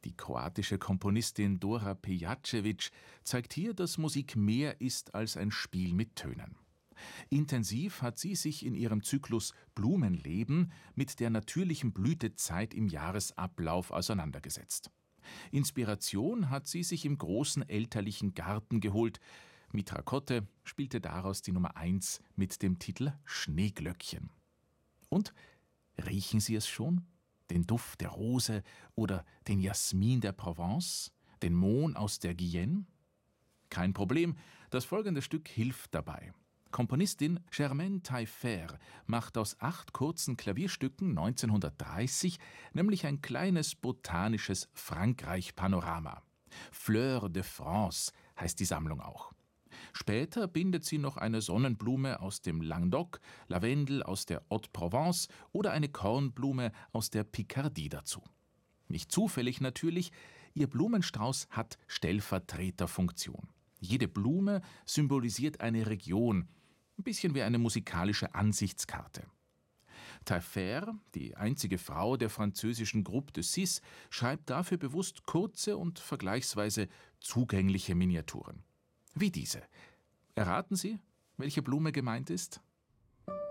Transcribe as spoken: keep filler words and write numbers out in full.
Die kroatische Komponistin Dora Pejacevic zeigt hier, dass Musik mehr ist als ein Spiel mit Tönen. Intensiv hat sie sich in ihrem Zyklus Blumenleben mit der natürlichen Blütezeit im Jahresablauf auseinandergesetzt. Inspiration hat sie sich im großen elterlichen Garten geholt. Mitra Kotte spielte daraus die Nummer eins mit dem Titel Schneeglöckchen. Und riechen Sie es schon? Den Duft der Rose oder den Jasmin der Provence? Den Mohn aus der Guyenne? Kein Problem, das folgende Stück hilft dabei. Komponistin Germaine Taillefer macht aus acht kurzen Klavierstücken neunzehnhundertdreißig nämlich ein kleines botanisches Frankreich-Panorama. Fleurs de France heißt die Sammlung auch. Später bindet sie noch eine Sonnenblume aus dem Languedoc, Lavendel aus der Haute-Provence oder eine Kornblume aus der Picardie dazu. Nicht zufällig natürlich, ihr Blumenstrauß hat Stellvertreterfunktion. Jede Blume symbolisiert eine Region, ein bisschen wie eine musikalische Ansichtskarte. Taillefer, die einzige Frau der französischen Groupe de Six, schreibt dafür bewusst kurze und vergleichsweise zugängliche Miniaturen. Wie diese. Erraten Sie, welche Blume gemeint ist?